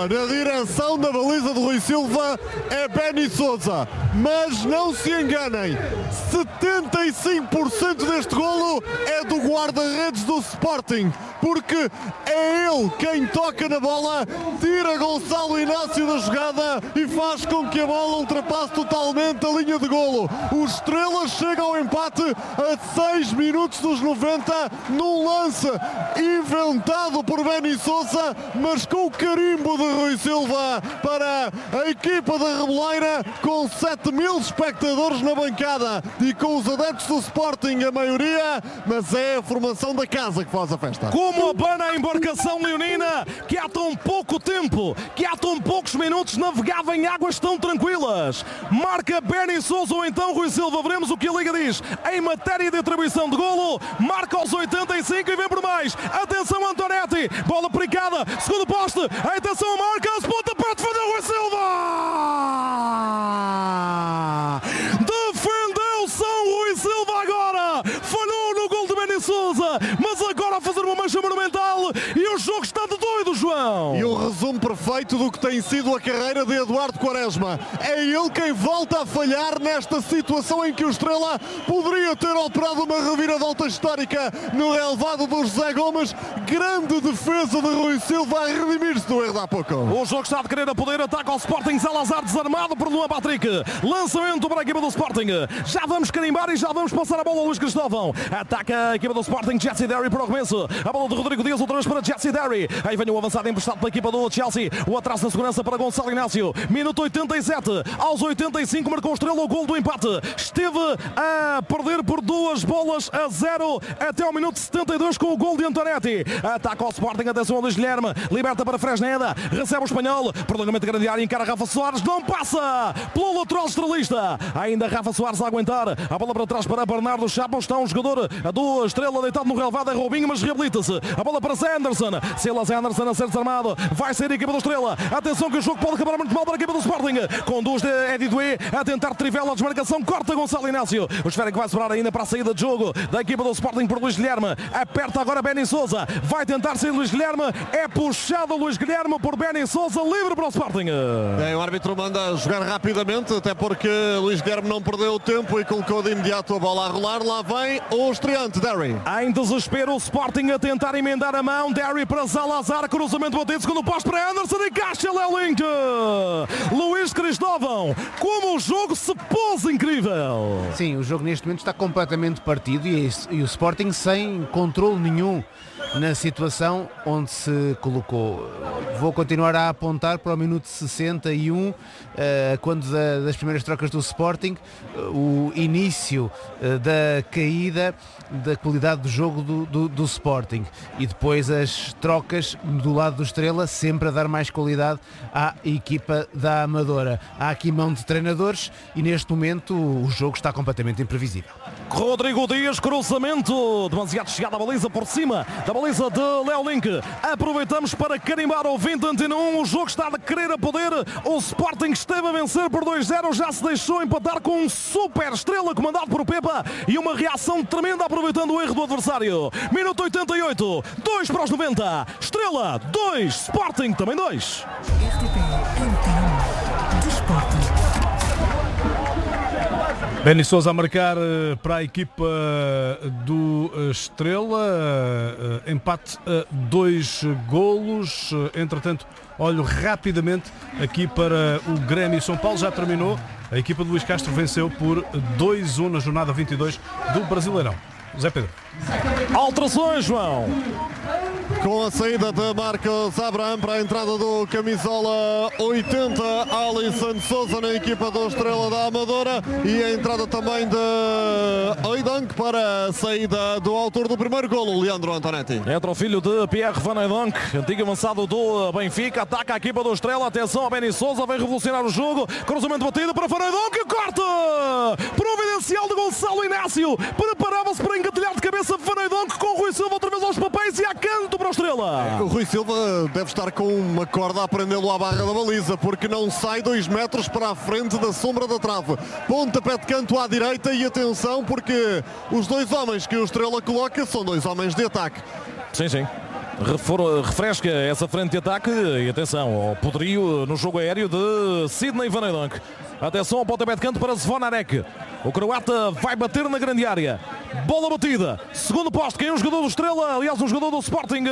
bola na direção da baliza de Rui Silva é Benny Sousa. Mas não se enganem, 75% deste golo é do guarda-redes do Sporting, porque é ele quem toca na bola, tira Gonçalo Inácio da jogada e faz com que a bola ultrapasse totalmente a linha de golo. O Estrela chega ao empate a 6 minutos dos 90 num lance inventado por Benny Sousa, mas com o carimbo de Rui Silva para a equipa da Reboleira, com 7.000 espectadores na bancada e com os adeptos do Sporting a maioria, mas é a formação da casa que faz a festa. Como abana a embarcação leonina, que há tão pouco tempo, que há tão poucos minutos navegava em águas tão tranquilas. Marca Benny Sousa ou então Rui Silva, veremos o que a Liga diz em matéria de atribuição de golo. Marca aos 85 e vem por mais. Atenção Antonetti, bola pericada, segundo poste, atenção Marcos, pontapé de defendeu Rui Silva! Defendeu São Rui Silva agora, falhou no gol de Benny Sousa, mas agora a fazer uma mancha monumental e o jogo está de doido, João. E o resumo perfeito do que tem sido a carreira de Eduardo Quaresma. É ele quem volta a falhar nesta situação em que o Estrela poderia ter operado uma reviravolta histórica no relevado do José Gomes. Grande defesa de Rui Silva a redimir-se do erro de há pouco. O jogo está de querer a poder, ataca ao Sporting, Salazar desarmado por Luan Patrick. Lançamento para a equipa do Sporting. Já vamos carimbar e já vamos passar a bola ao Luís Cristóvão. Ataca a equipa do Sporting, Jesse Derry para o começo. A bola de Rodrigo Dias outra vez para Jesse Derry. Aí vem o avançado emprestado pela equipa do Chelsea. O atraso da segurança para Gonçalo Inácio. Minuto 87. Aos 85 marcou o Estrela o gol do empate. Esteve a perder por 2-0 até ao minuto 72 com o gol de Antonetti. Ataca ao Sporting, atenção ao Luís Guilherme. Liberta para Fresneda. Recebe o espanhol. Prolongamento de grande área, encara Rafa Soares. Não passa pelo lateral estrelista. Ainda Rafa Soares a aguentar. A bola para trás para Bernardo Chapa. Está um jogador do Estrela deitado no relevado. É Robinho, mas reabilita-se. A bola para Sanderson. Silas Anderson a ser desarmado. Vai sair a equipa do Estrela. Atenção que o jogo pode acabar muito mal para a equipa do Sporting. Conduz de Eddie Doué a tentar trivela a desmarcação. Corta Gonçalo Inácio. O esférico vai sobrar ainda para a saída de jogo da equipa do Sporting por Luís Guilherme. Aperta agora Benny Sousa. Vai tentar sair Luís Guilherme. É puxado Luís Guilherme por Benny Sousa. Livre para o Sporting. Bem, o árbitro manda jogar rapidamente, até porque Luís Guilherme não perdeu o tempo e colocou de imediato a bola a rolar. Lá vem o estreante, Derry. Em desespero, o Sporting a tentar emendar a mão. Derry para Salazar. Cruzamento batido. Segundo posto para Anderson e caixa Léo Link. Luís Cristóvão. Como o jogo se pôs incrível. Sim, o jogo neste momento está completamente partido e o Sporting sem controle nenhum na situação onde se colocou. Vou continuar a apontar para o minuto 61, quando das primeiras trocas do Sporting, o início da caída da qualidade do jogo do Sporting e depois as trocas do lado do Estrela, sempre a dar mais qualidade à equipa da Amadora. Há aqui mão de treinadores e neste momento o jogo está completamente imprevisível. Rodrigo Dias, cruzamento, demasiado chegada à baliza por cima da baliza de Léo Link. Aproveitamos para carimbar o 20 Antena 1. O jogo está de querer a poder. O Sporting esteve a vencer por 2-0, já se deixou empatar com um super Estrela comandado por Pepa e uma reação tremenda aproveitando o erro do adversário. Minuto 88, 2 para os 90. Estrela 2, Sporting também 2. Benny Sousa a marcar para a equipa do Estrela, empate a 2 golos. Entretanto, olho rapidamente aqui para o Grêmio São Paulo, já terminou. A equipa de Luís Castro venceu por 2-1 na jornada 22 do Brasileirão. Zé Pedro. Alterações, João. Com a saída de Marcos Abraham para a entrada do camisola 80, Alisson Sousa na equipa do Estrela da Amadora e a entrada também de Oidonk para a saída do autor do primeiro golo, Leandro Antonetti. Entra o filho de Pierre Van Hooijdonk, antigo avançado do Benfica, ataca a equipa do Estrela, atenção a Benny Sousa, vem revolucionar o jogo, cruzamento batido para Van Hooijdonk, corte! Providencial de Gonçalo Inácio, preparava-se para engatilhar de cabeça Van Hooijdonk com o Rui Silva outra vez aos papéis e a canto para o Estrela. O Rui Silva deve estar com uma corda a prendê-lo à barra da baliza, porque não sai 2 metros para a frente da sombra da trave. Pontapé de canto à direita e atenção, porque os 2 homens que o Estrela coloca são 2 homens de ataque. Sim, sim. refresca essa frente de ataque e atenção ao poderio no jogo aéreo de Sidney Van Hooijdonk. Atenção ao pontapé de canto para Zvonarek. O croata vai bater na grande área. Bola batida. Segundo posto. Quem é um jogador do Estrela? Aliás, um jogador do Sporting.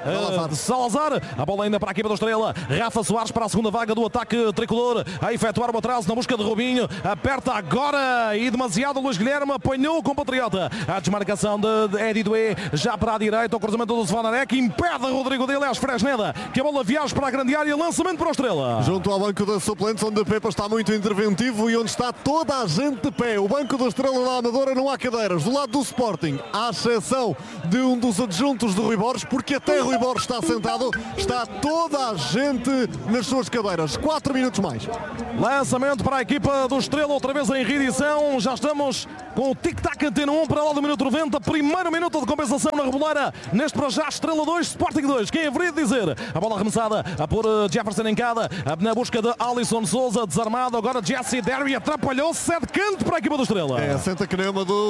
Salazar. A bola ainda para a equipa do Estrela. Rafa Soares para a segunda vaga do ataque tricolor. A efetuar o atraso na busca de Robinho. Aperta agora e demasiado. Luís Guilherme apanhou o compatriota. A desmarcação de Eddie Doué. Já para a direita. O cruzamento do Zvonarek. Impede Rodrigo de Elias Fresneda. Que a bola viaja para a grande área. Lançamento para o Estrela. Junto ao banco de suplentes, onde Pepa está muito interventivo e onde está toda a gente de pé. O banco do Estrela da Amadora não há cadeiras. Do lado do Sporting, à exceção de um dos adjuntos de Rui Borges, porque até Rui Borges está sentado, está toda a gente nas suas cadeiras. 4 minutos mais. Lançamento para a equipa do Estrela, outra vez em reedição. Já estamos com o tic-tac Antena 1 para lá do minuto 90. Primeiro minuto de compensação na Reboleira. Neste para já, Estrela 2, Sporting 2. Quem haveria de dizer? A bola arremessada por Jefferson Encada, na busca de Alisson Souza, desarmado. Agora Jesse Derry atrapalhou-se, é de canto para a equipa do Estrela. Senta que nem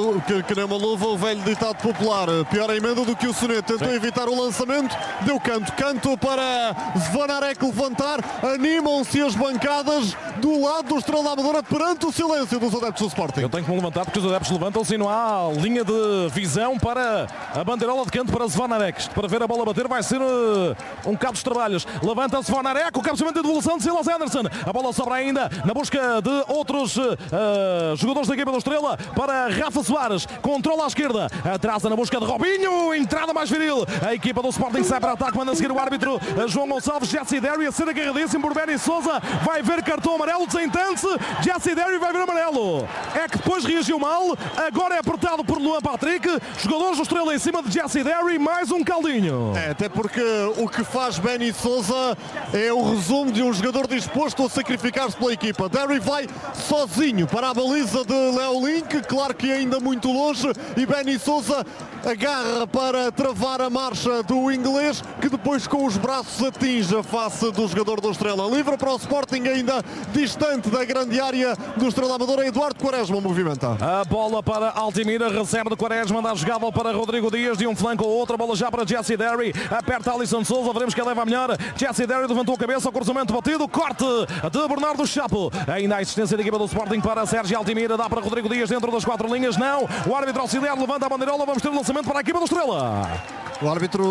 uma luva, o velho ditado popular. Pior a emenda do que o soneto. Tentou evitar o lançamento, deu canto. Canto para Zvonarek levantar. Animam-se as bancadas do lado do Estrela da Amadora perante o silêncio dos adeptos do Sporting. Eu tenho que me levantar porque os adeptos levantam-se e não há linha de visão para a bandeirola de canto para Zvonarek. Para ver a bola bater vai ser um cabo dos trabalhos. Levanta-se Zvonarek, o cabeceamento de devolução de Silas Anderson. A bola sobra ainda na busca de outros jogadores da equipa do Estrela para Rafa Soares. Controla à esquerda, atrasa na busca de Robinho. Entrada mais viril. A equipa do Sporting sai para ataque, manda seguir o árbitro João Gonçalves. Jesse Derry a ser agarradíssimo por Benny Souza. Vai ver cartão amarelo, desentende-se. Jesse Derry vai ver amarelo. É que depois reagiu mal. Agora é apertado por Luan Patrick. Jogadores do Estrela em cima de Jesse Derry. Mais um caldinho. Até porque o que faz Benny Souza é o resumo de um jogador disposto a sacrificar-se pela equipa. Derry vai sozinho para a baliza de Léo Link. Claro que ainda muito longe. E Benny Souza agarra para travar a marcha do inglês, que depois com os braços atinge a face do jogador do Estrela. Livre para o Sporting, ainda distante da grande área do Estrela Amadora. Eduardo Quaresma movimenta. A bola para Altimira, recebe de Quaresma, dá jogada para Rodrigo Dias, de um flanco ou outra, bola já para Jesse Derry, aperta Alisson Souza, veremos quem leva a melhor. Jesse Derry levantou a cabeça, o cruzamento batido, corte de Bernardo Chapo. Ainda a assistência da equipa do Sporting para Sérgio Altimira, dá para Rodrigo Dias dentro das 4 linhas, não. O árbitro auxiliar levanta a bandeirola, vamos ter o lançamento para a equipa do Estrela. O árbitro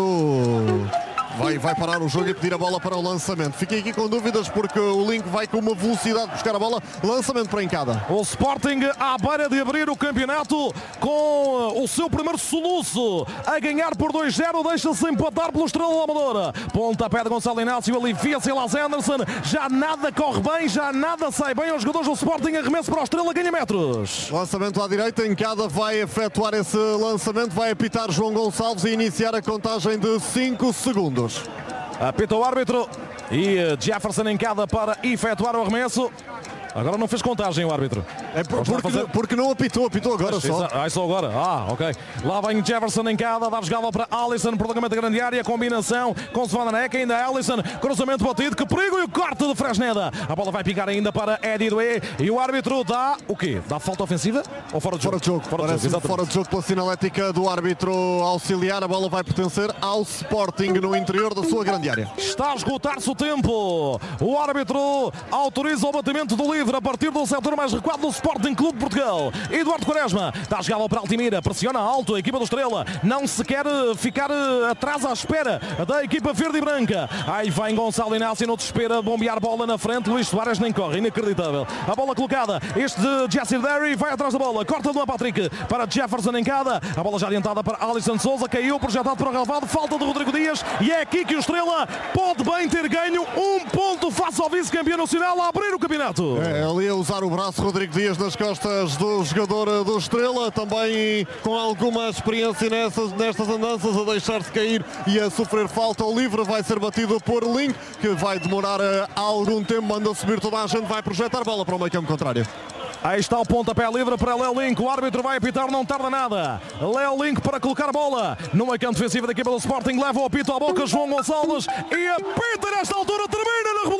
vai parar o jogo e pedir a bola para o lançamento. Fiquei aqui com dúvidas porque o Link vai com uma velocidade buscar a bola. Lançamento para Encada. O Sporting à beira de abrir o campeonato com o seu primeiro soluço. A ganhar por 2-0, deixa-se empatar pelo Estrela da Amadora. Pontapé de Gonçalo Inácio, alivia-se Silas Anderson. Já nada corre bem, já nada sai bem. Os jogadores do Sporting, arremesso para o Estrela, ganha metros. Lançamento à direita, Encada vai efetuar esse lançamento, vai apitar João Gonçalves e iniciar a contagem de 5 segundos. Apita o árbitro e Jefferson Encada para efetuar o arremesso. Agora não fez contagem o árbitro. É porque não apitou agora só. Só agora. Ok. Lá vem Jefferson Encada, dá jogada para Alisson, prolongamento da grande área, combinação com Zvonarek, ainda Alisson, cruzamento batido, que perigo, e o corte de Fresneda. A bola vai picar ainda para Eddie Doué e o árbitro dá o quê? Dá falta ofensiva ou fora de jogo? Fora de jogo pela sinalética do árbitro auxiliar. A bola vai pertencer ao Sporting no interior da sua grande área. Está a esgotar-se o tempo. O árbitro autoriza o batimento do livre a partir do setor mais recuado do Sporting Clube de Portugal. Eduardo Quaresma dá a jogada para Altimira, pressiona alto a equipa do Estrela, não se quer ficar atrás à espera da equipa verde e branca. Aí vem Gonçalo Inácio no desespero a bombear bola na frente. Luís Soares nem corre, inacreditável. A bola colocada, este de Jesse Derry vai atrás da bola, corta do Patrick para Jefferson Encada. A bola já adiantada para Alisson Souza, caiu, projetado para o relevado, falta de Rodrigo Dias, e é aqui que o Estrela pode bem ter ganho um ponto face ao vice-campeão nacional a abrir o campeonato. Ali a usar o braço Rodrigo Dias nas costas do jogador do Estrela, também com alguma experiência nestas andanças, a deixar-se cair e a sofrer falta. O livre vai ser batido por Link, que vai demorar algum tempo, manda subir toda a gente, vai projetar bola para o meio campo contrário. Aí está o pontapé livre para Léo Link. O árbitro vai apitar, não tarda nada. Léo Link para colocar a bola no meio campo defensivo da equipa do Sporting. Leva o apito à boca João Gonçalves e apita nesta altura. Termina na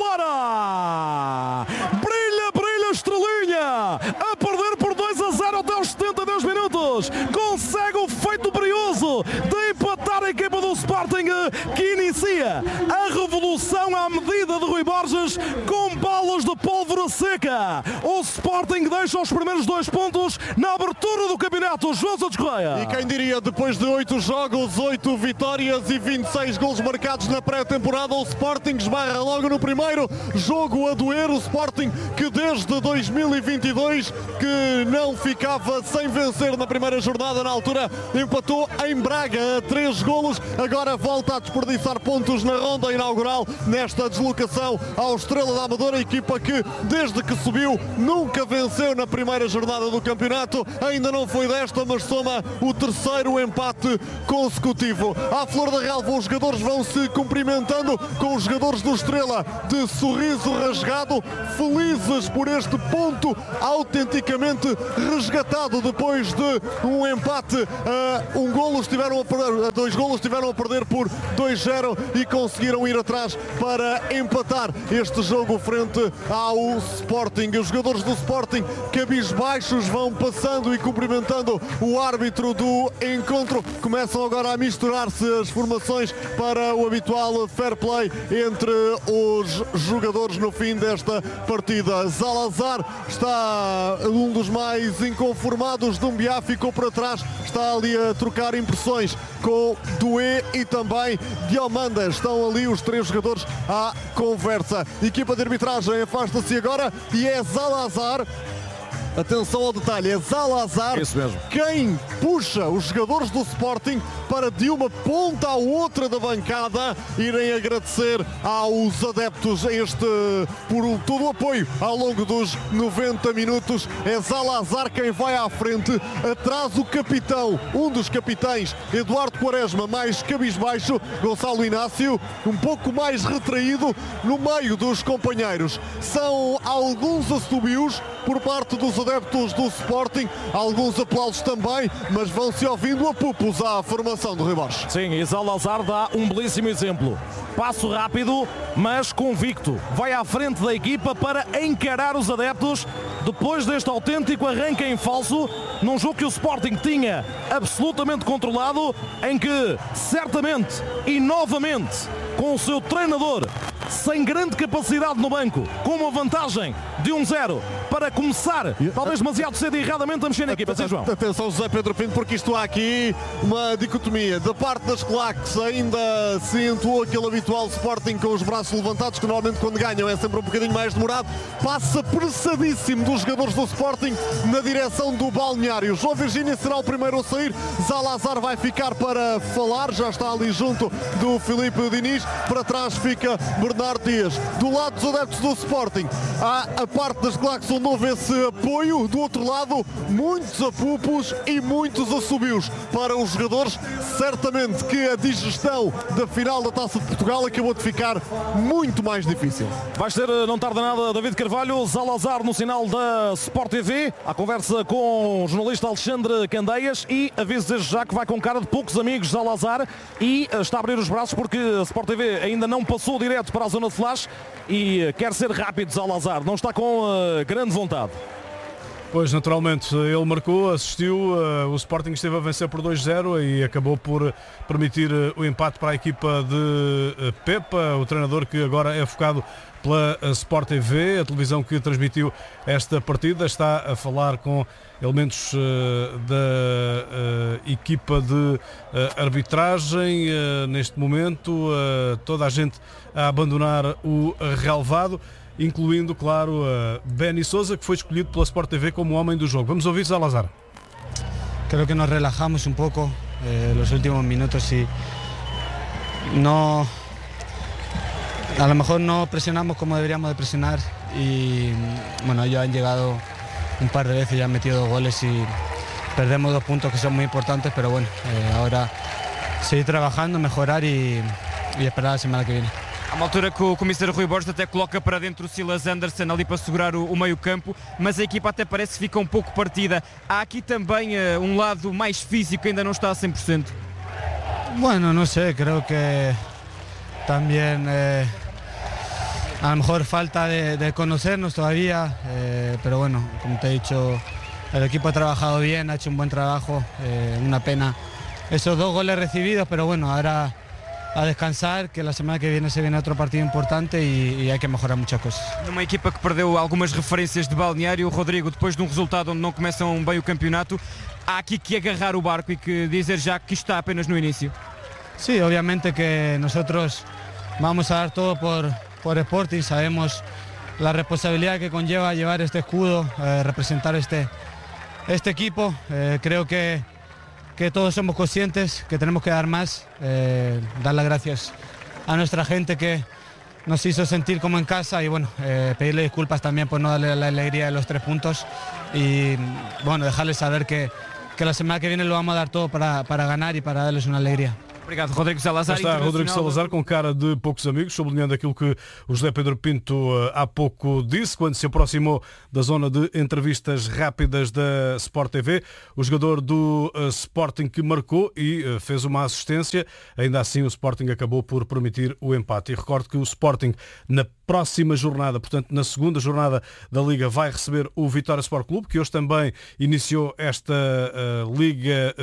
Reboleira. Brilha estrelinha. A perder por 2-0 até os 72 minutos. Consegue o feito brioso de empatar a equipa do Sporting Sporting que inicia a revolução à medida de Rui Borges com bolas de pólvora seca. O Sporting deixa os primeiros 2 pontos na abertura do campeonato. João Santos Correia. E quem diria, depois de 8 jogos, 8 vitórias e 26 golos marcados na pré-temporada, o Sporting esbarra logo no primeiro jogo a doer. O Sporting que desde 2022 que não ficava sem vencer na primeira jornada, na altura empatou em Braga a 3 golos, agora volta a desperdiçar pontos na ronda inaugural nesta deslocação ao Estrela da Amadora, equipa que desde que subiu nunca venceu na primeira jornada do campeonato, ainda não foi desta, mas soma o terceiro empate consecutivo. À flor da relva os jogadores vão se cumprimentando com os jogadores do Estrela de sorriso rasgado, felizes por este ponto autenticamente resgatado depois de um empate a 2 golos, estiveram a perder por 2-0 e conseguiram ir atrás para empatar este jogo frente ao Sporting. Os jogadores do Sporting cabisbaixos vão passando e cumprimentando o árbitro do encontro. Começam agora a misturar-se as formações para o habitual fair play entre os jogadores no fim desta partida. Zalazar está um dos mais inconformados. Dumbiá ficou para trás, está ali a trocar impressões com Doué e também Diomanda. Estão ali os 3 jogadores à conversa. Equipa de arbitragem afasta-se agora e é Zalazar. Atenção ao detalhe, é Zalazar quem puxa os jogadores do Sporting para de uma ponta à outra da bancada irem agradecer aos adeptos por todo o apoio ao longo dos 90 minutos. É Zalazar quem vai à frente, atrás o capitão, um dos capitães, Eduardo Quaresma, mais cabisbaixo, Gonçalo Inácio um pouco mais retraído no meio dos companheiros. São alguns assobios por parte dos adeptos do Sporting, alguns aplausos também, mas vão-se ouvindo a pupos à formação do Rui Borges. Sim, e Zalazar dá um belíssimo exemplo. Passo rápido, mas convicto. Vai à frente da equipa para encarar os adeptos depois deste autêntico arranque em falso, num jogo que o Sporting tinha absolutamente controlado, em que certamente e novamente com o seu treinador sem grande capacidade no banco, com uma vantagem de 1-0 para começar, talvez demasiado cedo e erradamente a mexer na equipa. Sim, João. Atenção, José Pedro Pinto, porque isto há aqui uma dicotomia. Da parte das claques ainda se entoou aquele habitual Sporting com os braços levantados, que normalmente quando ganham é sempre um bocadinho mais demorado. Passa apressadíssimo dos jogadores do Sporting na direção do balneário. João Virgínia será o primeiro a sair. Zalazar vai ficar para falar, já está ali junto do Filipe Diniz. Para trás fica Bernardo Dias. Do lado dos adeptos do Sporting há a parte das claques onde houve esse apoio. Do outro lado, muitos apupos e muitos assobios para os jogadores. Certamente que a digestão da final da Taça de Portugal acabou de ficar muito mais difícil. Vai ser, não tarda nada, David Carvalho. Zalazar no sinal da Sport TV, à conversa com o jornalista Alexandre Candeias, e aviso desde já que vai com cara de poucos amigos Zalazar e está a abrir os braços porque a Sport TV ainda não passou direto para a zona de flash e quer ser rápido. Zalazar não está com grande vontade. Pois, naturalmente, ele marcou, assistiu, o Sporting esteve a vencer por 2-0 e acabou por permitir o empate para a equipa de Pepa, o treinador que agora é focado pela Sport TV, a televisão que transmitiu esta partida. Está a falar com elementos da equipa de arbitragem neste momento, toda a gente a abandonar o relvado, incluindo, claro, Benny Sousa, que foi escolhido pela Sport TV como homem do jogo. Vamos ouvir Zalazar. Creo que nos relajamos un poco los últimos minutos y no, a lo mejor no presionamos como deberíamos de presionar y bueno, ellos han llegado un par de veces, ya han metido 2 goles y perdemos 2 puntos que son muy importantes, pero bueno, ahora seguir trabajando, mejorar y esperar la semana que viene. Há uma altura que o comissário Rui Borges até coloca para dentro o Silas Anderson ali para segurar o meio campo, mas a equipa até parece que fica um pouco partida. Há aqui também um lado mais físico que ainda não está a 100%. Bueno, no sé, creo que también a lo mejor falta de conocernos todavía, pero bueno, como te he dicho, el equipo ha trabajado bien, ha hecho un buen trabajo, una pena esos 2 goles recibidos, pero bueno, ahora a descansar, que la semana que viene se viene otro partido importante y hay que mejorar muchas cosas. Numa equipa que perdeu algumas referências de balneário, Rodrigo, depois de um resultado onde não começam bem o campeonato, há aqui que agarrar o barco e que dizer já que isto está apenas no início. Sí, obviamente que nosotros vamos a dar todo por Sporting, sabemos la responsabilidad que conlleva llevar este escudo, representar este equipo. Creo que todos somos conscientes que tenemos que dar más, dar las gracias a nuestra gente que nos hizo sentir como en casa y bueno, pedirle disculpas también por no darle la alegría de los 3 puntos y bueno, dejarles saber que la semana que viene lo vamos a dar todo para ganar y para darles una alegría. Obrigado, Rodrigo Salazar. Está Rodrigo Salazar com cara de poucos amigos, sublinhando aquilo que o José Pedro Pinto há pouco disse, quando se aproximou da zona de entrevistas rápidas da Sport TV. O jogador do Sporting que marcou e fez uma assistência. Ainda assim, o Sporting acabou por permitir o empate. E recordo que o Sporting, na próxima jornada, portanto na segunda jornada da Liga, vai receber o Vitória Sport Clube, que hoje também iniciou esta Liga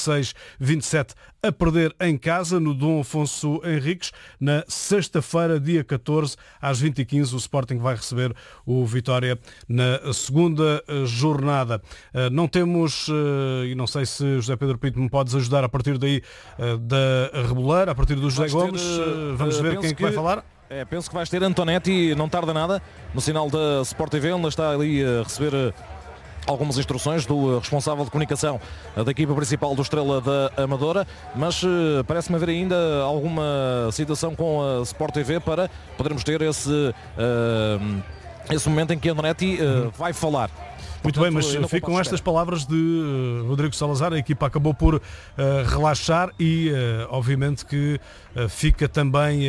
26-27 a perder em casa no Dom Afonso Henriques. Na sexta-feira, dia 14, às 20h15, o Sporting vai receber o Vitória na segunda jornada. Não temos, e não sei se José Pedro Pinto me podes ajudar a partir daí da Reboleira, a partir do José Gomes, vamos ver quem é que vai falar. Penso que vais ter Antonetti, não tarda nada, no sinal da Sport TV, onde está ali a receber algumas instruções do responsável de comunicação da equipa principal do Estrela da Amadora, mas parece-me haver ainda alguma situação com a Sport TV para podermos ter esse momento em que Antonetti vai falar. Muito bem, mas ficam estas palavras de Rodrigo Salazar. A equipa acabou por relaxar e obviamente que fica também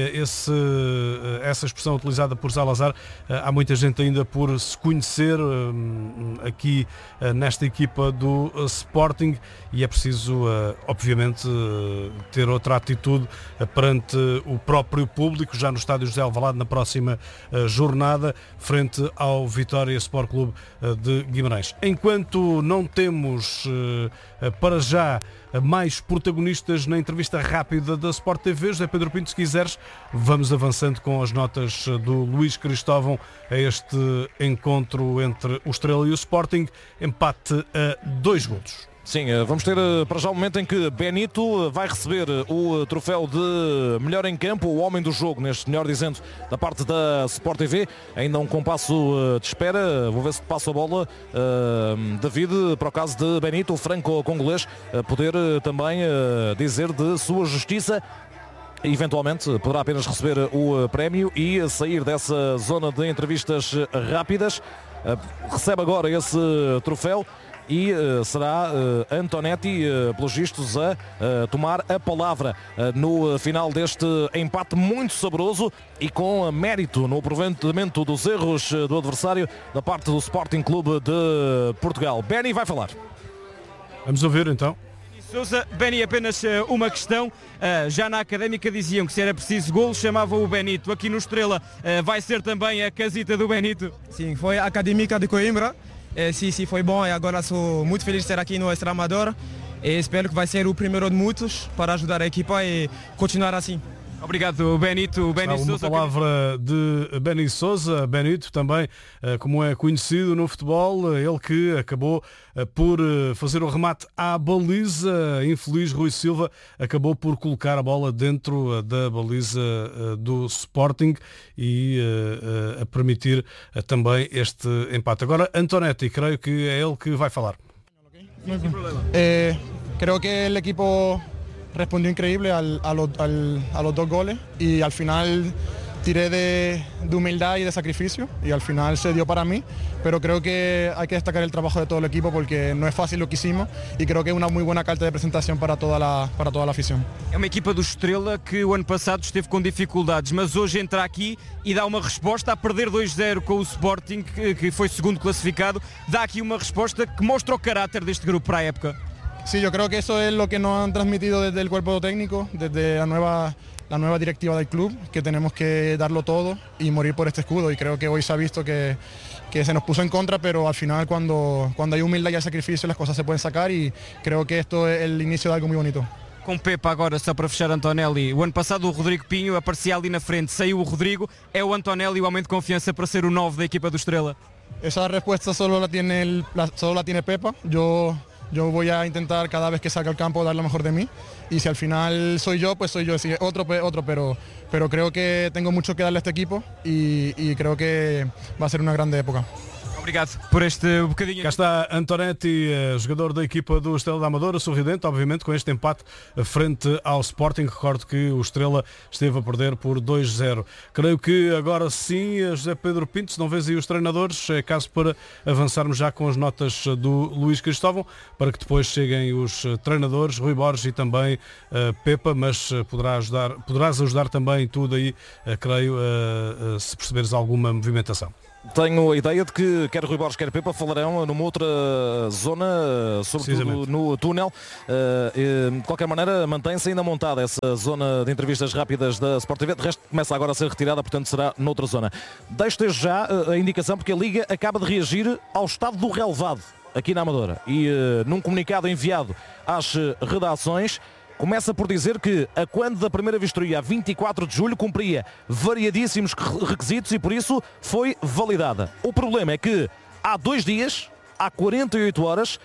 essa expressão utilizada por Salazar. Há muita gente ainda por se conhecer aqui nesta equipa do Sporting e é preciso obviamente ter outra atitude perante o próprio público, já no estádio José Alvalade na próxima jornada, frente ao Vitória Sport Clube de Guimarães. Enquanto não temos para já mais protagonistas na entrevista rápida da Sport TV, José Pedro Pinto, se quiseres, vamos avançando com as notas do Luís Cristóvão a este encontro entre o Estrela e o Sporting, empate a 2 golos. Sim, vamos ter para já o momento em que Benito vai receber o troféu de melhor em campo, o homem do jogo, neste melhor dizendo, da parte da Sport TV. Ainda um compasso de espera, vou ver se passa a bola David, para o caso de Benito, o franco-congolês, poder também dizer de sua justiça. Eventualmente poderá apenas receber o prémio e sair dessa zona de entrevistas rápidas. Recebe agora esse troféu e será Antonetti, pelos vistos, a tomar a palavra no final deste empate muito saboroso e com mérito no aproveitamento dos erros do adversário da parte do Sporting Clube de Portugal. Benny vai falar. Vamos ouvir então. Sousa, Benny, apenas uma questão. Já na Académica diziam que se era preciso golo, chamavam o Benito. Aqui no Estrela vai ser também a casita do Benito? Sim, foi a Académica de Coimbra. Sim, foi bom e agora sou muito feliz de estar aqui no Estrela Amadora e espero que vai ser o primeiro de muitos para ajudar a equipa e continuar assim. Obrigado, Benito. Benny Sousa. Uma palavra de Benny Sousa. Benito também, como é conhecido no futebol, ele que acabou por fazer o remate à baliza. Infeliz Rui Silva acabou por colocar a bola dentro da baliza do Sporting e a permitir também este empate. Agora Antonetti, creio que é ele que vai falar. Creo que el equipo respondió increíble a los 2 goles y al final tiré de humildad y de sacrificio y al final se dio para mí, pero creo que hay que destacar el trabajo de todo el equipo porque no es fácil lo que hicimos y creo que es una muy buena carta de presentación para toda la afición. É uma equipa do Estrela que o ano passado esteve com dificuldades, mas hoje entra aqui e dá uma resposta a perder 2-0 com o Sporting, que foi segundo classificado, dá aqui uma resposta que mostra o caráter deste grupo para a época. Sí, yo creo que eso es lo que nos han transmitido desde el cuerpo técnico, desde la nueva directiva del club, que tenemos que darlo todo y morir por este escudo. Y creo que hoy se ha visto que se nos puso en contra, pero al final cuando hay humildad y hay sacrificio las cosas se pueden sacar y creo que esto es el inicio de algo muy bonito. Com Pepa agora, só para fechar, Antonelli, o ano passado o Rodrigo Pinho aparecia ali na frente, saiu o Rodrigo, é o Antonelli o aumento de confiança para ser o 9 da equipa do Estrela? Esa respuesta solo la tiene Pepa. Yo voy a intentar cada vez que salga al campo dar lo mejor de mí, y si al final soy yo, pues soy yo, si otro, pero creo que tengo mucho que darle a este equipo y creo que va a ser una grande época. Obrigado por este bocadinho. Cá está Antonetti, jogador da equipa do Estrela da Amadora, sorridente, obviamente, com este empate frente ao Sporting. Recordo que o Estrela esteve a perder por 2-0. Creio que agora sim, José Pedro Pinto, se não vês aí os treinadores, é caso para avançarmos já com as notas do Luís Cristóvão, para que depois cheguem os treinadores, Rui Borges e também Pepa, mas poderás ajudar também tudo aí, creio, se perceberes alguma movimentação. Tenho a ideia de que quer Rui Borges, quer Pepa falarão numa outra zona, sobretudo no túnel. De qualquer maneira, mantém-se ainda montada essa zona de entrevistas rápidas da Sport TV. De resto, começa agora a ser retirada, portanto será noutra zona. Deixo desde já a indicação, porque a Liga acaba de reagir ao estado do relevado aqui na Amadora. E num comunicado enviado às redações, começa por dizer que a quando da primeira vistoria, a 24 de julho, cumpria variadíssimos requisitos e por isso foi validada. O problema é que há 2 dias, há 48 horas,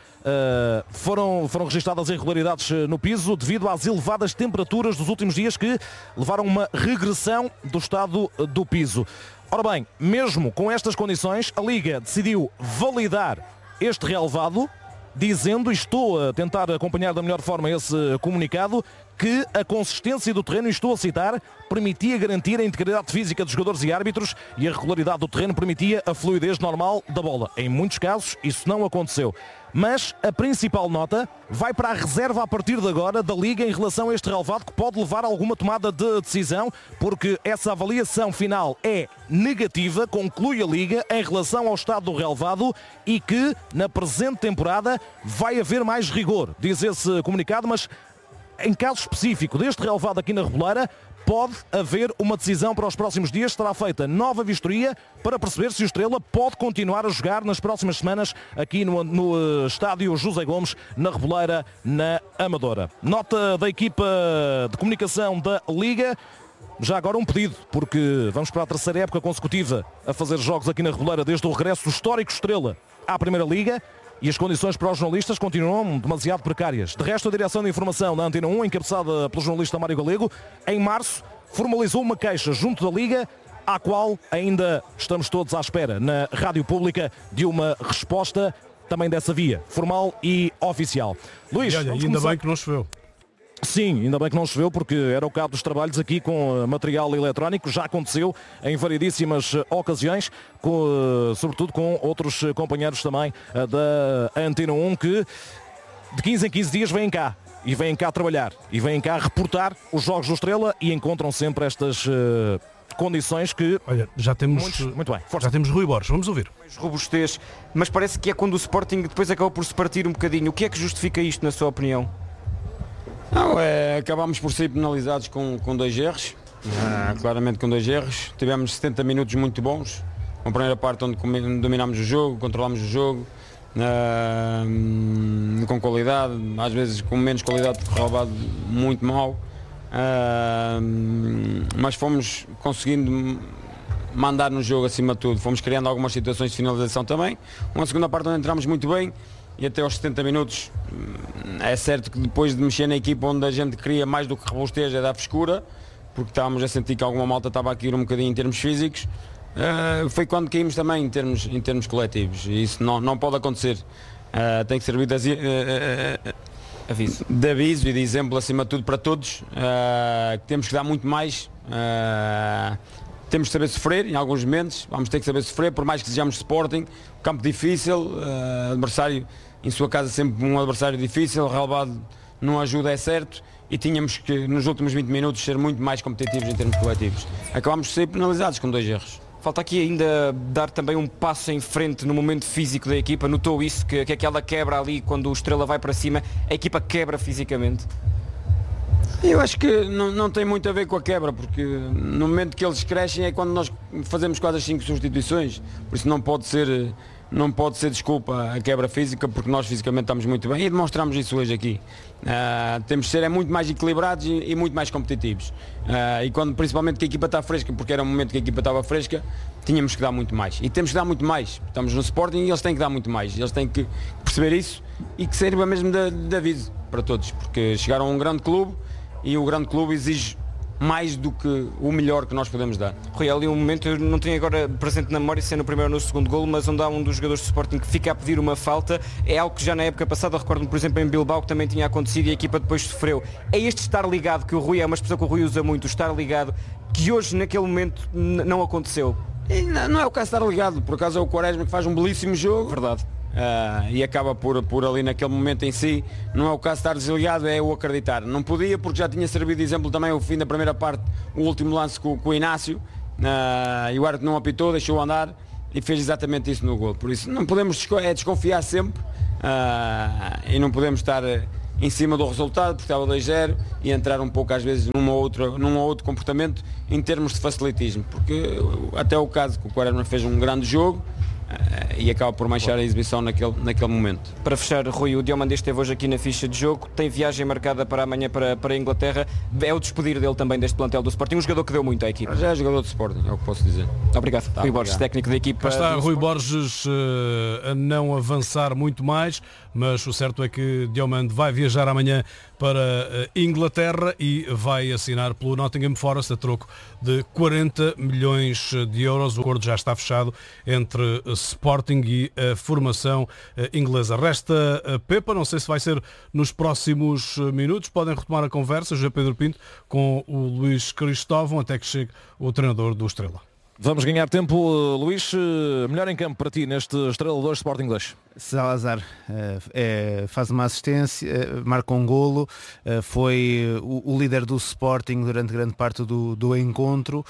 foram registadas irregularidades no piso devido às elevadas temperaturas dos últimos dias que levaram uma regressão do estado do piso. Ora bem, mesmo com estas condições, a Liga decidiu validar este relevado, dizendo, e estou a tentar acompanhar da melhor forma esse comunicado, que a consistência do terreno, e estou a citar, permitia garantir a integridade física dos jogadores e árbitros e a regularidade do terreno permitia a fluidez normal da bola. Em muitos casos, isso não aconteceu. Mas a principal nota vai para a reserva a partir de agora da Liga em relação a este relevado, que pode levar a alguma tomada de decisão, porque essa avaliação final é negativa, conclui a Liga, em relação ao estado do relevado, e que na presente temporada vai haver mais rigor, diz esse comunicado, mas em caso específico deste relevado aqui na Reboleira, pode haver uma decisão para os próximos dias. Será feita nova vistoria para perceber se o Estrela pode continuar a jogar nas próximas semanas aqui no estádio José Gomes, na Reboleira, na Amadora. Nota da equipa de comunicação da Liga. Já agora um pedido, porque vamos para a terceira época consecutiva a fazer jogos aqui na Reboleira desde o regresso do histórico Estrela à Primeira Liga. E as condições para os jornalistas continuam demasiado precárias. De resto, a direção de informação da Antena 1, encabeçada pelo jornalista Mário Galego, em março formalizou uma queixa junto da Liga, à qual ainda estamos todos à espera na rádio pública de uma resposta também dessa via, formal e oficial. Luís, e olha, ainda bem que não choveu. Sim, ainda bem que não choveu, porque era o cabo dos trabalhos aqui com material eletrónico. Já aconteceu em variedíssimas ocasiões, sobretudo com outros companheiros também da Antena 1, que de 15 em 15 dias vêm cá. E vêm cá trabalhar. E vêm cá reportar os jogos do Estrela e encontram sempre estas condições que... Olha, já temos... Muito bem, força. Já temos Rui Borges, vamos ouvir. Mais robustez, mas parece que é quando o Sporting depois acabou por se partir um bocadinho. O que é que justifica isto, na sua opinião? Não, acabámos por ser penalizados com 2 erros, claramente com 2 erros. Tivemos 70 minutos muito bons, uma primeira parte onde dominámos o jogo, controlámos o jogo, com qualidade, às vezes com menos qualidade porque roubado muito mal, mas fomos conseguindo mandar no jogo acima de tudo, fomos criando algumas situações de finalização também. Uma segunda parte onde entramos muito bem, e até aos 70 minutos é certo que depois de mexer na equipa onde a gente queria mais do que robustez é dar frescura, porque estávamos a sentir que alguma malta estava a cair um bocadinho em termos físicos, foi quando caímos também em termos coletivos, e isso não pode acontecer. Tem que servir de aviso e de exemplo acima de tudo para todos, que temos que dar muito mais. Temos que saber sofrer em alguns momentos, vamos ter que saber sofrer, por mais que sejamos Sporting, campo difícil, adversário em sua casa sempre um adversário difícil, o relevado não ajuda, é certo, e tínhamos que nos últimos 20 minutos ser muito mais competitivos em termos coletivos. Acabámos de ser penalizados com 2 erros. Falta aqui ainda dar também um passo em frente no momento físico da equipa. Notou isso, que aquela quebra ali quando o Estrela vai para cima, a equipa quebra fisicamente? Eu acho que não tem muito a ver com a quebra, porque no momento que eles crescem é quando nós fazemos quase as 5 substituições, por isso não pode ser não pode ser desculpa a quebra física, porque nós fisicamente estamos muito bem e demonstramos isso hoje aqui. Temos de ser muito mais equilibrados e muito mais competitivos. E quando principalmente que a equipa está fresca, porque era um momento que a equipa estava fresca, tínhamos que dar muito mais. E temos que dar muito mais. Estamos no Sporting e eles têm que dar muito mais. Eles têm que perceber isso e que sirva mesmo de aviso para todos, porque chegaram a um grande clube e o grande clube exige mais do que o melhor que nós podemos dar. Rui, ali um momento, eu não tenho agora presente na memória se é no primeiro ou no segundo golo, mas onde há um dos jogadores do Sporting que fica a pedir uma falta, é algo que já na época passada, recordo-me por exemplo em Bilbao, que também tinha acontecido e a equipa depois sofreu. É este estar ligado, que o Rui, é uma expressão que o Rui usa muito, o estar ligado, que hoje naquele momento não aconteceu. E não é o caso de estar ligado, por acaso é o Quaresma que faz um belíssimo jogo. Verdade. E acaba por ali naquele momento em si, não é o caso de estar desligado, é o acreditar. Não podia, porque já tinha servido de exemplo também o fim da primeira parte, o último lance com o Inácio, e o árbitro não apitou, deixou andar e fez exatamente isso no gol. Por isso não podemos desconfiar sempre, e não podemos estar em cima do resultado, porque estava 2-0, e entrar um pouco às vezes num ou outro comportamento em termos de facilitismo, porque até o caso que o Quaresma fez um grande jogo, e acaba por manchar a exibição naquele momento. Para fechar, Rui, o Diomandé esteve hoje aqui na ficha de jogo, tem viagem marcada para amanhã para a Inglaterra, é o despedir dele também deste plantel do Sporting, um jogador que deu muito à equipa. Já é jogador de Sporting, é o que posso dizer. Obrigado. Rui Borges, técnico da equipa. Cá está Rui Borges a não avançar muito mais, mas o certo é que Diomande vai viajar amanhã para a Inglaterra e vai assinar pelo Nottingham Forest a troco de 40 milhões de euros. O acordo já está fechado entre Sporting e a formação inglesa. Resta a Pepa, não sei se vai ser nos próximos minutos. Podem retomar a conversa, José Pedro Pinto, com o Luís Cristóvão, até que chegue o treinador do Estrela. Vamos ganhar tempo, Luís. Melhor em campo para ti neste Estrela 2 Sporting 2? Salazar faz uma assistência, marca um golo, foi o líder do Sporting durante grande parte do encontro.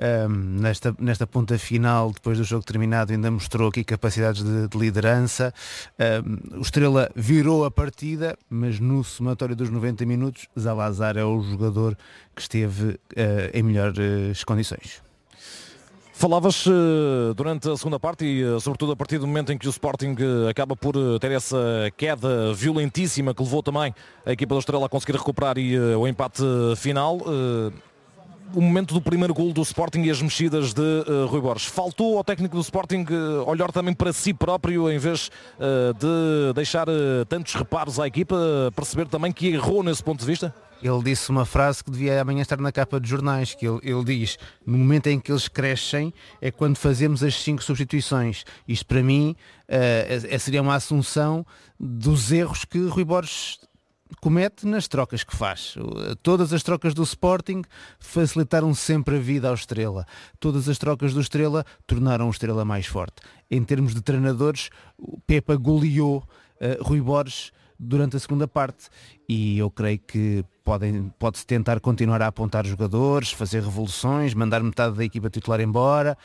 Nesta ponta final, depois do jogo terminado, ainda mostrou aqui capacidades de liderança. O Estrela virou a partida, mas no somatório dos 90 minutos, Salazar é o jogador que esteve em melhores condições. Falavas durante a segunda parte e sobretudo a partir do momento em que o Sporting acaba por ter essa queda violentíssima que levou também a equipa do Estrela a conseguir recuperar e o empate final. O momento do primeiro golo do Sporting e as mexidas de Rui Borges. Faltou ao técnico do Sporting olhar também para si próprio em vez de deixar tantos reparos à equipa, perceber também que errou nesse ponto de vista? Ele disse uma frase que devia amanhã estar na capa de jornais, que ele diz: no momento em que eles crescem é quando fazemos as 5 substituições. Isto para mim seria uma assunção dos erros que Rui Borges comete nas trocas que faz. Todas as trocas do Sporting facilitaram sempre a vida ao Estrela. Todas as trocas do Estrela tornaram o Estrela mais forte. Em termos de treinadores, o Pepa goleou Rui Borges durante a segunda parte e eu creio que pode-se tentar continuar a apontar jogadores, fazer revoluções, mandar metade da equipa titular embora,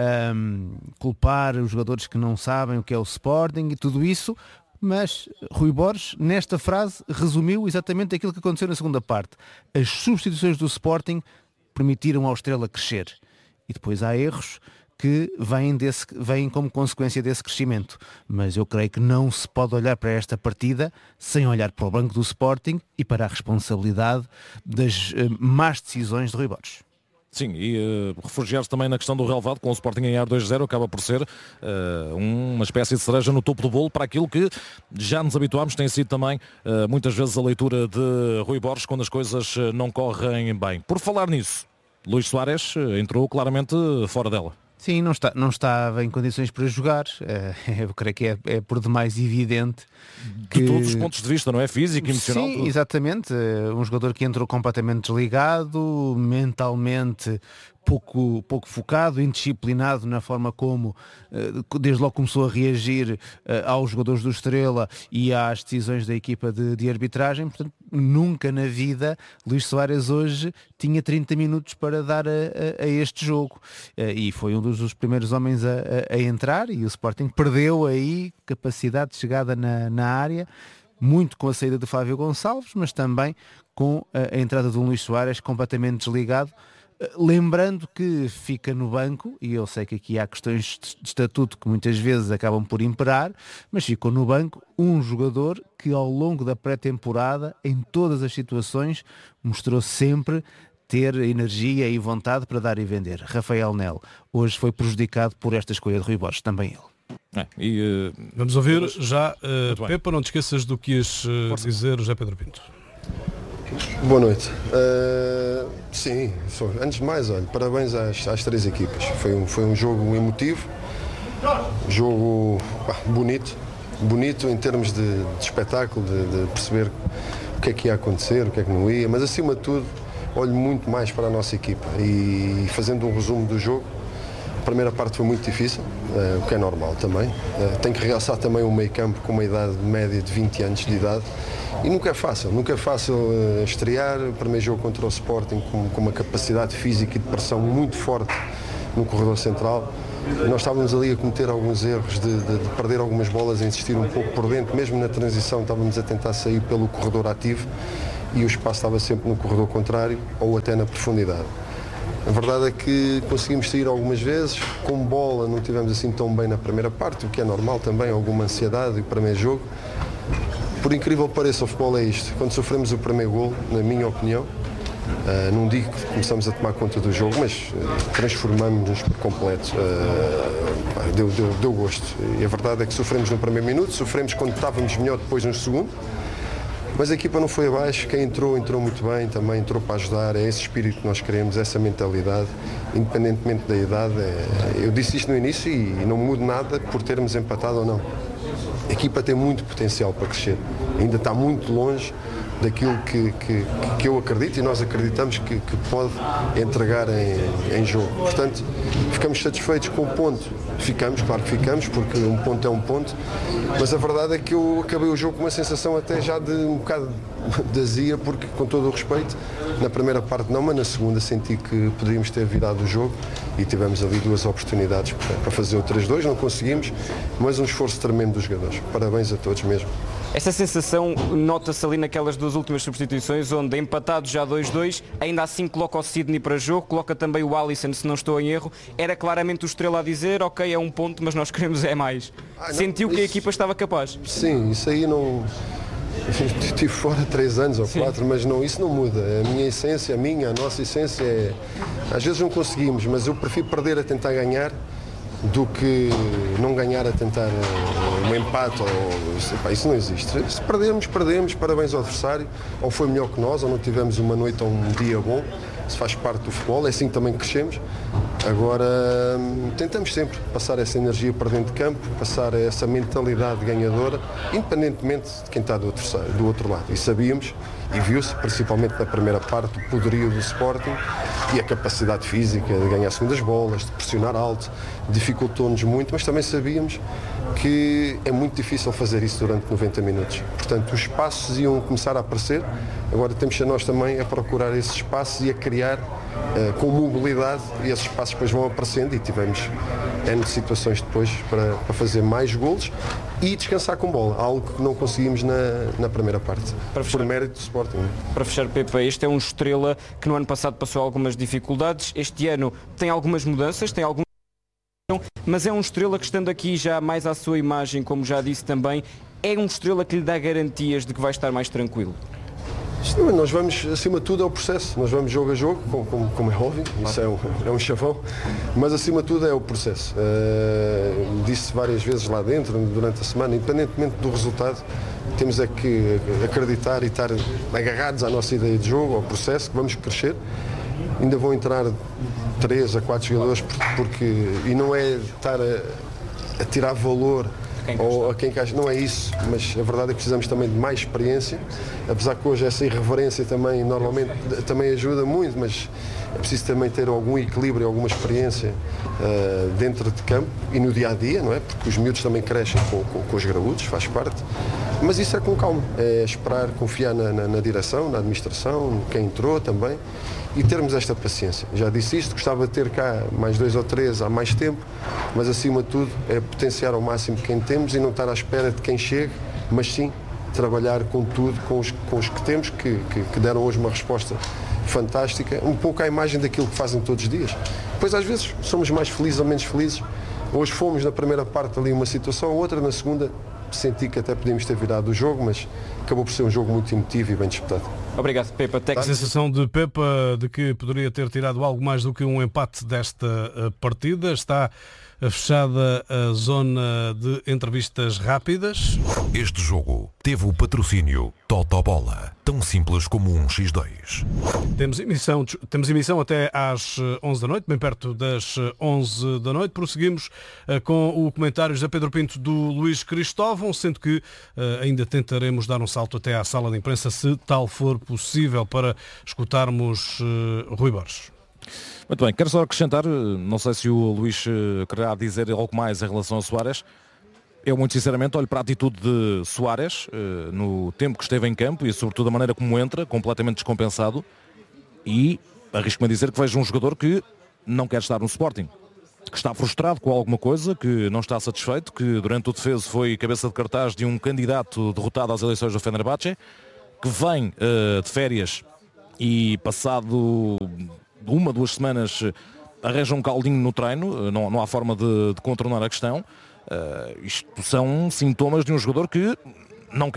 culpar os jogadores que não sabem o que é o Sporting e tudo isso, mas Rui Borges nesta frase resumiu exatamente aquilo que aconteceu na segunda parte. As substituições do Sporting permitiram ao Estrela crescer e depois há erros que vêm como consequência desse crescimento. Mas eu creio que não se pode olhar para esta partida sem olhar para o banco do Sporting e para a responsabilidade das más decisões de Rui Borges. Sim, e refugiar-se também na questão do relevado, com o Sporting em ganhar 2-0, acaba por ser uma espécie de cereja no topo do bolo para aquilo que já nos habituámos, tem sido também muitas vezes a leitura de Rui Borges quando as coisas não correm bem. Por falar nisso, Luís Soares entrou claramente fora dela. Sim, não estava em condições para jogar. Eu creio que é por demais evidente que... De todos os pontos de vista, não é? Físico, emocional. Sim, tudo. Exatamente. Um jogador que entrou completamente desligado, mentalmente pouco focado, indisciplinado na forma como desde logo começou a reagir aos jogadores do Estrela e às decisões da equipa de arbitragem. Portanto, nunca na vida Luís Soares hoje tinha 30 minutos para dar a este jogo e foi um dos primeiros homens a entrar e o Sporting perdeu aí capacidade de chegada na área, muito com a saída de Flávio Gonçalves, mas também com a entrada de um Luís Soares completamente desligado. Lembrando que fica no banco, e eu sei que aqui há questões de estatuto que muitas vezes acabam por imperar, mas ficou no banco um jogador que ao longo da pré-temporada, em todas as situações, mostrou sempre ter energia e vontade para dar e vender. Rafael Nel hoje foi prejudicado por esta escolha de Rui Borges, também ele. Vamos ouvir já, Pepa, não te esqueças do que ias dizer o José Pedro Pinto. Boa noite. Sim, antes de mais, olha, parabéns às três equipas. Foi um jogo emotivo, jogo bonito em termos de espetáculo, de perceber o que é que ia acontecer, o que é que não ia, mas acima de tudo olho muito mais para a nossa equipa e fazendo um resumo do jogo, a primeira parte foi muito difícil, o que é normal também. Tenho que realçar também um meio campo com uma idade média de 20 anos de idade. E nunca é fácil estrear o primeiro jogo contra o Sporting com uma capacidade física e de pressão muito forte no corredor central. E nós estávamos ali a cometer alguns erros de perder algumas bolas, a insistir um pouco por dentro, mesmo na transição estávamos a tentar sair pelo corredor ativo e o espaço estava sempre no corredor contrário ou até na profundidade. A verdade é que conseguimos sair algumas vezes, com bola não tivemos assim tão bem na primeira parte, o que é normal também, alguma ansiedade, o primeiro jogo. Por incrível que pareça, o futebol é isto. Quando sofremos o primeiro gol, na minha opinião, não digo que começamos a tomar conta do jogo, mas transformamos-nos por completo. Deu gosto. E a verdade é que sofremos no primeiro minuto, sofremos quando estávamos melhor depois no segundo, mas a equipa não foi abaixo. Quem entrou muito bem, também entrou para ajudar. É esse espírito que nós queremos, essa mentalidade, independentemente da idade. Eu disse isto no início e não mudo nada por termos empatado ou não. A equipa tem muito potencial para crescer, ainda está muito longe daquilo que eu acredito e nós acreditamos que pode entregar em jogo. Portanto, ficamos satisfeitos com o ponto. Claro que ficamos, porque um ponto é um ponto, mas a verdade é que eu acabei o jogo com uma sensação até já de um bocado de azia, porque, com todo o respeito, na primeira parte não, mas na segunda senti que poderíamos ter virado o jogo e tivemos ali duas oportunidades para fazer o 3-2, não conseguimos, mas um esforço tremendo dos jogadores. Parabéns a todos mesmo. Essa sensação nota-se ali naquelas duas últimas substituições, onde empatados já 2-2, ainda assim coloca o Sidney para jogo, coloca também o Alisson, se não estou em erro. Era claramente o Estrela a dizer, ok, é um ponto, mas nós queremos é mais. Sentiu que a equipa estava capaz? Sim, isso aí não... Estive fora 3 anos ou 4, mas não, isso não muda. A minha essência, a nossa essência é... Às vezes não conseguimos, mas eu prefiro perder a tentar ganhar do que não ganhar a tentar um empate. Isso não existe. Se perdemos, parabéns ao adversário. Ou foi melhor que nós, ou não tivemos uma noite ou um dia bom. Isso faz parte do futebol, é assim que também crescemos. Agora, tentamos sempre passar essa energia para dentro de campo, passar essa mentalidade ganhadora, independentemente de quem está do outro lado. E sabíamos, e viu-se, principalmente na primeira parte, o poderio do Sporting e a capacidade física de ganhar segundas bolas, de pressionar alto, dificultou-nos muito, mas também sabíamos que é muito difícil fazer isso durante 90 minutos. Portanto, os espaços iam começar a aparecer, agora temos a nós também a procurar esses espaços e a criar com mobilidade, e esses espaços depois vão aparecendo e tivemos N situações depois para fazer mais golos e descansar com bola, algo que não conseguimos na primeira parte, por mérito do Sporting. Para fechar, Pepa, este é um Estrela que no ano passado passou algumas dificuldades, este ano tem algumas mudanças, mas é um Estrela que, estando aqui já mais à sua imagem, como já disse também, é um Estrela que lhe dá garantias de que vai estar mais tranquilo. Nós vamos, acima de tudo, é o processo. Nós vamos jogo a jogo, como é óbvio, isso é um chavão, mas acima de tudo é o processo. Disse várias vezes lá dentro, durante a semana, independentemente do resultado, temos é que acreditar e estar agarrados à nossa ideia de jogo, ao processo, que vamos crescer. Ainda vão entrar 3 a 4 jogadores, e não é estar a tirar valor ou a quem caixa, não é isso, mas a verdade é que precisamos também de mais experiência, apesar que hoje essa irreverência também normalmente também ajuda muito, mas é preciso também ter algum equilíbrio, alguma experiência dentro de campo e no dia a dia, não é? Porque os miúdos também crescem com os graúdos, faz parte, mas isso é com calma, é esperar, confiar na direção, na administração, quem entrou também, e termos esta paciência. Já disse isto, gostava de ter cá mais 2 ou 3 há mais tempo, mas acima de tudo é potenciar ao máximo quem temos e não estar à espera de quem chegue, mas sim trabalhar com tudo, com os que temos, que deram hoje uma resposta fantástica, um pouco à imagem daquilo que fazem todos os dias. Depois às vezes somos mais felizes ou menos felizes. Hoje fomos na primeira parte ali uma situação, outra na segunda senti que até podíamos ter virado o jogo, mas acabou por ser um jogo muito emotivo e bem disputado. Obrigado, Pepa. A sensação de Pepa de que poderia ter tirado algo mais do que um empate desta partida. Está fechada a zona de entrevistas rápidas. Este jogo teve o patrocínio Totobola, tão simples como um X2. Temos emissão até às 11 da noite, bem perto das 11 da noite. Prosseguimos com o comentário de Pedro Pinto do Luís Cristóvão, sendo que ainda tentaremos dar um salto até à sala de imprensa, se tal for possível, para escutarmos Rui Borges. Muito bem, quero só acrescentar, não sei se o Luís quererá dizer algo mais em relação a Soares. Eu muito sinceramente olho para a atitude de Soares no tempo que esteve em campo e sobretudo a maneira como entra, completamente descompensado, e arrisco-me a dizer que vejo um jogador que não quer estar no Sporting, que está frustrado com alguma coisa, que não está satisfeito, que durante o defeso foi cabeça de cartaz de um candidato derrotado às eleições do Fenerbahçe, que vem de férias e passado 1-2 semanas arranja um caldinho no treino, não há forma de contornar a questão. Isto são sintomas de um jogador que não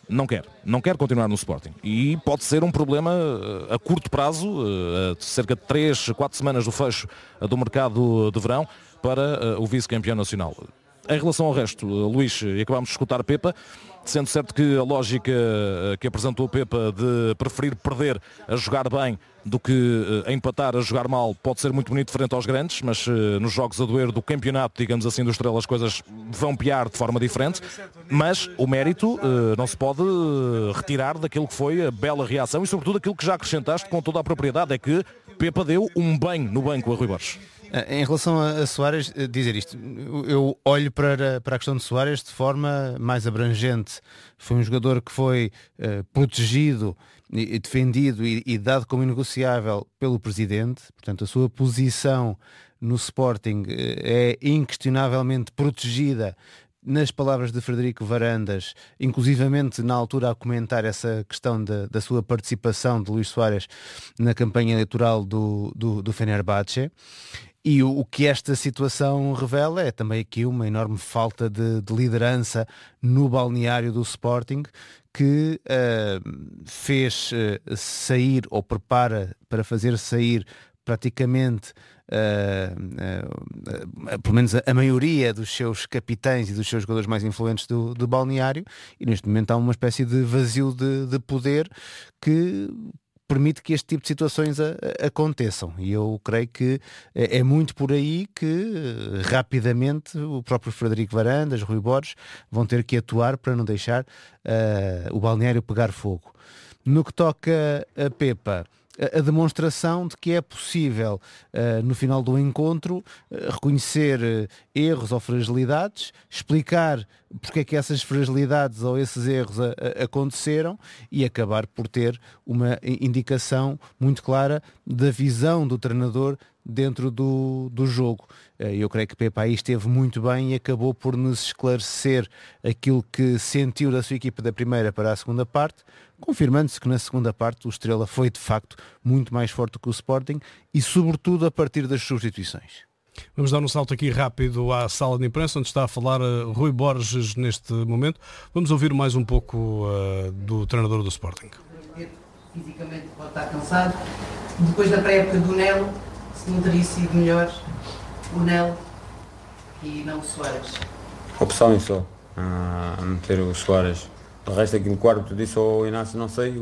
quer continuar no Sporting, e pode ser um problema a curto prazo, cerca de 3-4 semanas do fecho do mercado de verão, para o vice-campeão nacional. Em relação ao resto, Luís, acabámos de escutar Pepa, sendo certo que a lógica que apresentou Pepa de preferir perder a jogar bem do que a empatar a jogar mal pode ser muito bonito frente aos grandes, mas nos jogos a doer do campeonato, digamos assim, do Estrela, as coisas vão piar de forma diferente, mas o mérito não se pode retirar daquilo que foi a bela reação e sobretudo aquilo que já acrescentaste com toda a propriedade, é que Pepa deu um banho no banco a Rui Borges. Em relação a Soares, dizer isto, eu olho para a questão de Soares de forma mais abrangente. Foi um jogador que foi protegido e defendido e dado como inegociável pelo Presidente, portanto a sua posição no Sporting é inquestionavelmente protegida, nas palavras de Frederico Varandas, inclusivamente na altura a comentar essa questão da sua participação de Luís Soares na campanha eleitoral do Fenerbahçe. E o que esta situação revela é também aqui uma enorme falta de liderança no balneário do Sporting, que fez sair, ou prepara para fazer sair praticamente pelo menos a maioria dos seus capitães e dos seus jogadores mais influentes do balneário, e neste momento há uma espécie de vazio de poder que permite que este tipo de situações aconteçam, e eu creio que é muito por aí que rapidamente o próprio Frederico Varandas, Rui Borges, vão ter que atuar para não deixar o balneário pegar fogo. No que toca a Pepa, a demonstração de que é possível, no final do encontro, reconhecer erros ou fragilidades, explicar porque é que essas fragilidades ou esses erros aconteceram e acabar por ter uma indicação muito clara da visão do treinador dentro do jogo. Eu creio que Pepa aí esteve muito bem e acabou por nos esclarecer aquilo que sentiu da sua equipa da primeira para a segunda parte, confirmando-se que na segunda parte o Estrela foi de facto muito mais forte que o Sporting e sobretudo a partir das substituições. Vamos dar um salto aqui rápido à sala de imprensa, onde está a falar Rui Borges neste momento. Vamos ouvir mais um pouco do treinador do Sporting. Fisicamente pode estar cansado. Depois da pré-época do Nelo, se não teria sido melhor o Nelo e não o Soares? Opção só, a meter o Soares. O resto aqui no quarto disse ao Inácio, não sei,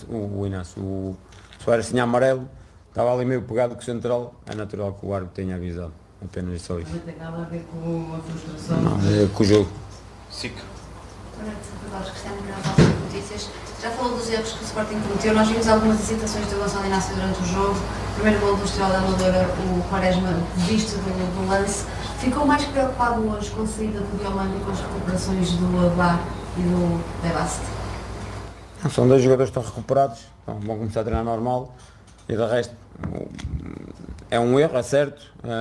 o Soares tinha amarelo, estava ali meio pegado com o central, é natural que o árbitro tenha avisado, apenas só isso. Não tem nada a ver com a frustração? Não, é com o jogo. Boa noite, Carlos Cristiano, Canal Notícias. Já falou dos erros que o Sporting cometeu, nós vimos algumas hesitações do Gonçalo Inácio durante o jogo, o primeiro gol do Estrela da Amadora, o Quaresma visto do lance. Ficou mais preocupado hoje com a saída do Diomande e com as recuperações do Aguilar e do Bebast? São dois jogadores que estão recuperados, então vão começar a treinar normal e de resto é um erro, é certo.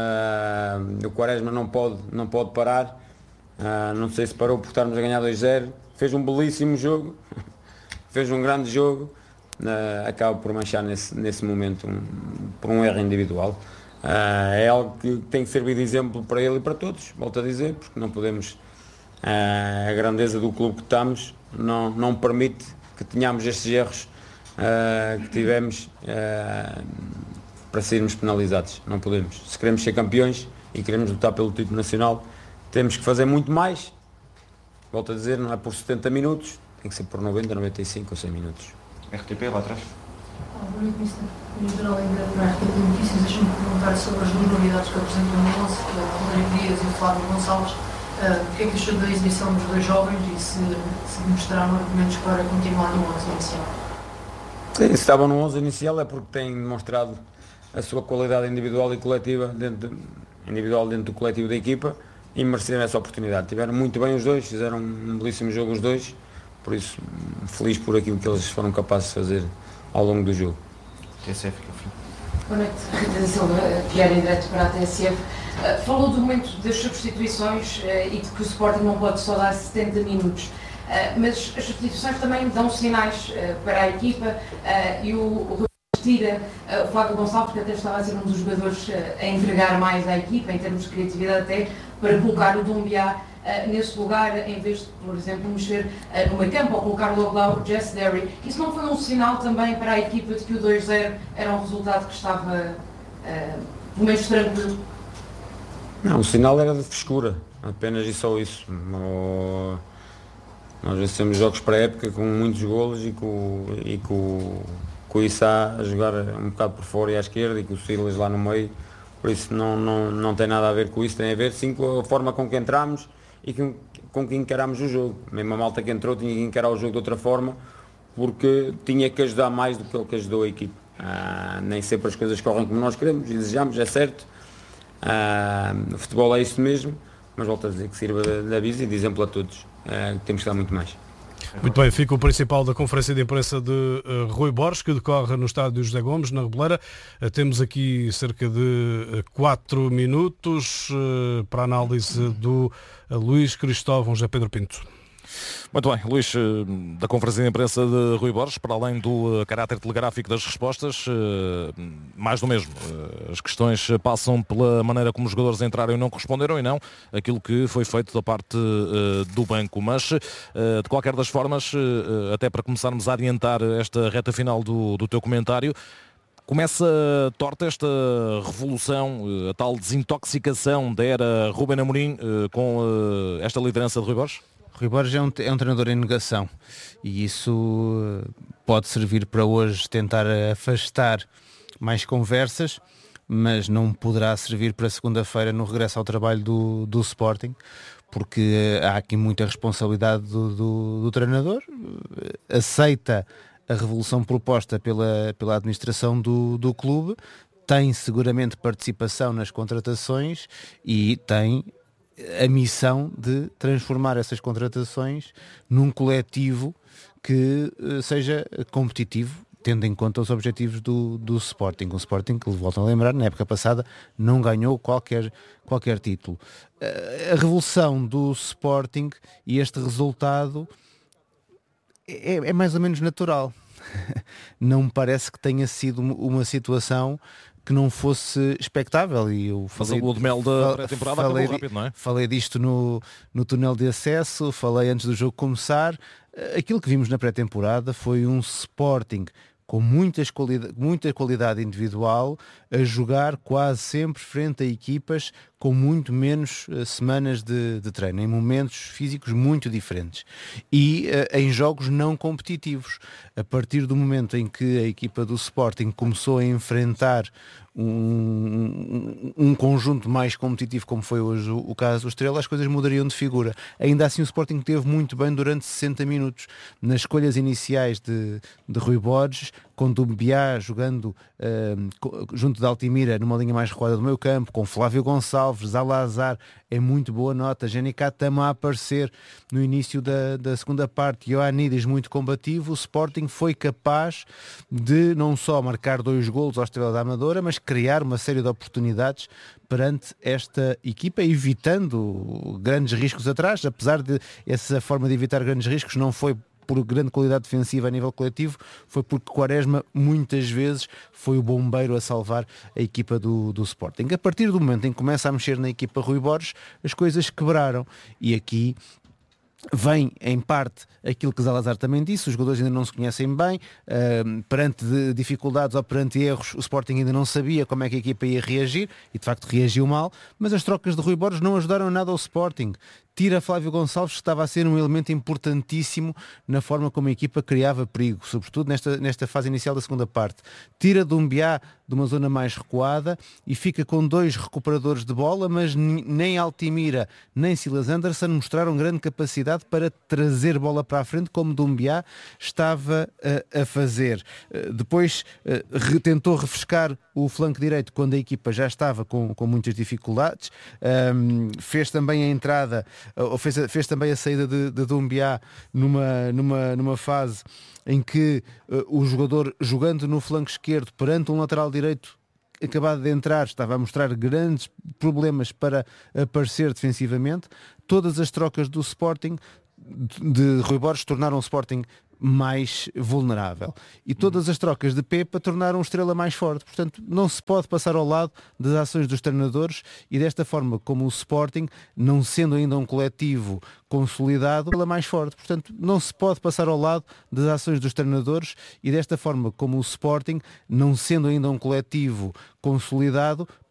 O Quaresma não pode parar, não sei se parou por estarmos a ganhar 2-0, fez um belíssimo jogo, fez um grande jogo, acaba por manchar nesse momento por um erro individual. É algo que tem que servir de exemplo para ele e para todos, volto a dizer, porque não podemos, a grandeza do clube que estamos não permite que tenhamos estes erros que tivemos para sermos penalizados. Não podemos. Se queremos ser campeões e queremos lutar pelo título nacional, temos que fazer muito mais. Volto a dizer, não é por 70 minutos, tem que ser por 90, 95 ou 100 minutos. RTP lá atrás. Boa noite, Mister. Litoral ainda para a RTP Notícias, deixa-me perguntar sobre as duas novidades que apresentam no 11, o Rodrigo Dias e o Flávio Gonçalves. O que é que achou da exibição dos dois jovens e se mostraram argumentos para continuar no 11 inicial? Sim, se estavam no 11 inicial é porque têm demonstrado a sua qualidade individual e coletiva dentro do coletivo da equipa e mereceram essa oportunidade. Tiveram muito bem os dois, fizeram um belíssimo jogo os dois, por isso feliz por aquilo que eles foram capazes de fazer ao longo do jogo. TSF, Boa noite, Rita Silva, Pierre em direto para a TSF. Falou do momento das substituições e de que o Sporting não pode só dar 70 minutos. Mas as substituições também dão sinais para a equipa e o tira o Flávio Gonçalves, que até estava a ser um dos jogadores a entregar mais à equipa, em termos de criatividade até, para colocar o Doumbia nesse lugar, em vez de, por exemplo, mexer no meio campo ou colocar logo lá o Jesse Derry. Isso não foi um sinal também para a equipa de que o 2-0 era um resultado que estava pelo menos tranquilo? Não, o sinal era de frescura, apenas e só isso. Nós vencemos jogos para a época com muitos golos e com o Issa a jogar um bocado por fora e à esquerda e com o Silas lá no meio, por isso não tem nada a ver com isso, tem a ver sim com a forma com que entramos e com que encaramos o jogo. Mesmo a malta que entrou tinha que encarar o jogo de outra forma, porque tinha que ajudar mais do que ele que ajudou a equipe. Nem sempre as coisas correm como nós queremos e desejamos, é certo. O futebol é isso mesmo, mas volto a dizer que sirva de aviso e de exemplo a todos. Temos que dar muito mais. Muito bem, fica o principal da conferência de imprensa de Rui Borges, que decorre no estádio José Gomes, na Rebeleira. Temos aqui cerca de 4 minutos para a análise do Luís Cristóvão José Pedro Pinto. Muito bem, Luís, da conferência de imprensa de Rui Borges, para além do caráter telegráfico das respostas, mais do mesmo. As questões passam pela maneira como os jogadores entraram e não corresponderam e não aquilo que foi feito da parte do banco. Mas, de qualquer das formas, até para começarmos a adiantar esta reta final do teu comentário, começa torta esta revolução, a tal desintoxicação da era Ruben Amorim com esta liderança de Rui Borges? Rui Borges é um treinador em negação e isso pode servir para hoje tentar afastar mais conversas, mas não poderá servir para segunda-feira no regresso ao trabalho do Sporting, porque há aqui muita responsabilidade do treinador. Aceita a revolução proposta pela administração do clube, tem seguramente participação nas contratações e tem a missão de transformar essas contratações num coletivo que seja competitivo, tendo em conta os objetivos do Sporting. O Sporting, que voltam a lembrar, na época passada não ganhou qualquer título. A revolução do Sporting e este resultado é mais ou menos natural. Não me parece que tenha sido uma situação que não fosse expectável. E eu falei, mas o Godmel da pré-temporada acabou rápido, não é? Falei disto no túnel de acesso, falei antes do jogo começar. Aquilo que vimos na pré-temporada foi um Sporting com muita qualidade individual, a jogar quase sempre frente a equipas com muito menos semanas de treino, em momentos físicos muito diferentes e em jogos não competitivos. A partir do momento em que a equipa do Sporting começou a enfrentar um conjunto mais competitivo, como foi hoje o caso do Estrela, as coisas mudariam de figura. Ainda assim o Sporting teve muito bem durante 60 minutos. Nas escolhas iniciais de Rui Borges, com Doumbia jogando junto de Altimira numa linha mais recuada do meio campo, com Flávio Gonçalves, Zalazar, é muito boa nota. Jenica Tama a aparecer no início da segunda parte, Ioannidis muito combativo. O Sporting foi capaz de não só marcar 2 golos ao Estrela da Amadora, mas criar uma série de oportunidades perante esta equipa, evitando grandes riscos atrás, apesar de essa forma de evitar grandes riscos não foi por grande qualidade defensiva a nível coletivo, foi porque Quaresma muitas vezes foi o bombeiro a salvar a equipa do Sporting. A partir do momento em que começa a mexer na equipa Rui Borges, as coisas quebraram, e aqui vem em parte aquilo que Zalazar também disse: os jogadores ainda não se conhecem bem, perante dificuldades ou perante erros o Sporting ainda não sabia como é que a equipa ia reagir, e de facto reagiu mal, mas as trocas de Rui Borges não ajudaram nada ao Sporting. Tira Flávio Gonçalves, que estava a ser um elemento importantíssimo na forma como a equipa criava perigo, sobretudo nesta fase inicial da segunda parte. Tira Doumbia de uma zona mais recuada e fica com 2 recuperadores de bola, mas nem Altimira nem Silas Anderson mostraram grande capacidade para trazer bola para a frente, como Doumbia estava a fazer. Depois tentou refrescar o flanco direito quando a equipa já estava com muitas dificuldades. Fez também a entrada, ou fez também a saída de Doumbia numa fase em que o jogador, jogando no flanco esquerdo perante um lateral direito acabado de entrar, estava a mostrar grandes problemas para aparecer defensivamente. Todas as trocas do Sporting de Rui Borges tornaram o Sporting mais vulnerável, e todas as trocas de Pepa tornaram o Estrela mais forte. Portanto, não se pode passar ao lado das ações dos treinadores, e desta forma como o Sporting, não sendo ainda um coletivo consolidado, Estrela mais forte. Portanto, não se pode passar ao lado das ações dos treinadores, e desta forma como o Sporting, não sendo ainda um coletivo consolidado,